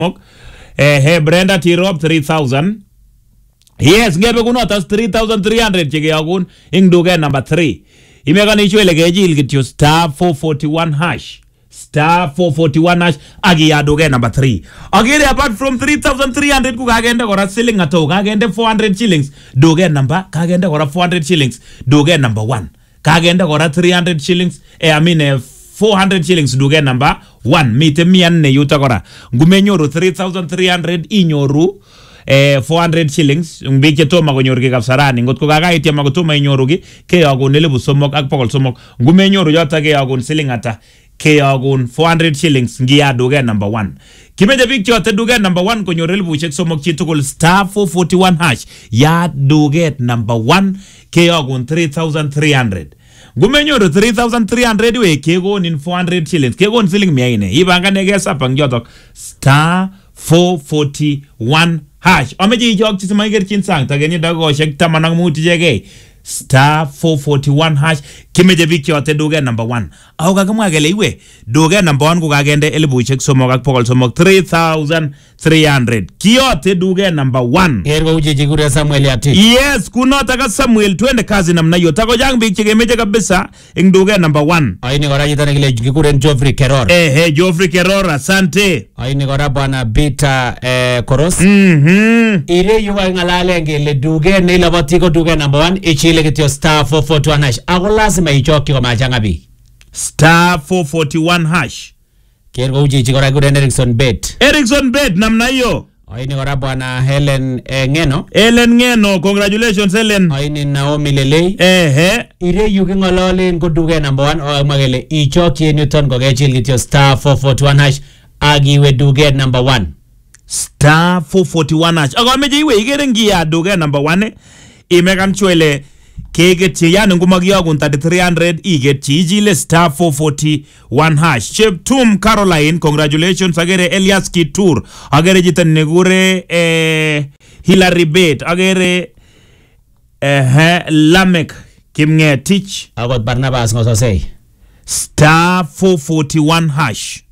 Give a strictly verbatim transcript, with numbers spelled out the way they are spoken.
eh, eh, Brenda Tirop three thousand. Yes, ngebe kunotas three thousand three hundred chike yakun ing duke number three. Imekani chwele kejil kityo star four forty-one hash. Star four forty-one hash agi ya duke number three. Agire apart from three thousand three hundred ku kagende kora ceiling ato kagende four hundred shillings duke number kagende kora four hundred shillings duke number one. Kagende kora three hundred shillings eh, I mean eh, four hundred shillings duke number one. Mite mian ne yuta kora. Ngume nyoru three thousand three hundred inyoru eh, four hundred shillings mbike toma konyoru ke kapsarani ngot ko kakaitya makotoma inyoru ki ke yagun elibu somok ak pokol somok ngume nyoru yota ke yagun ceiling ata ke yagun four hundred shillings ngiya duke number one. Kimeje big chote duke number one konyoru elibu chek somok chitukul star four forty-one hash ya duke number one ke yagun three thousand three hundred. Gumenyoru three thousand three hundred we kegon in four hundred shillings kegon ceiling miaine ibanga negesa pangyotok star four forty-one hash ameji jog chisema iger chin sang tagenye dago shek tamanang muti jege star four forty-one hash kimeje bikyote duge number one au kagamwa gele iwe duge number one ku kagende elibu chek somok ak pokol somok three thousand three hundred kiyote duge number one ergo uje jigure Samuel yati yes kuno taka Samuel twende kazi namna hiyo tako jang big chike meje kabisa ing duge number one aini gora jitane gile jigure Geoffrey Keror eh eh Geoffrey Keror asante aini gora bwana Bita eh, Koros mhm ire yuwa ngalale ngele duge ne labatiko duge number one ichile kityo star four forty-one hash ako lazima ichoki kwa majanga bi star four forty-one hash kergo uje jigora gure Erickson Bet Erickson Bet namna hiyo aini gora bwana Helen eh, Ngeno Helen Ngeno congratulations Helen aini Naomi Lelei eh eh ire yuki ngolole ngo duge number one o magele ichoki Newton ko gechil kityo star four forty-one hash agiwe duge number one star four forty-one hash ako meje iwe igere ngiya duge number one imekan chwele kege yani ngumagiyagun thirty-three hundred iget chijile star four forty-one hash Cheptum Caroline congratulations agere Elias Kitur agere jitan negure eh, Hilary Bet agere eh, Lamek Kimngetich agot Barnabas ngososei star four forty-one hash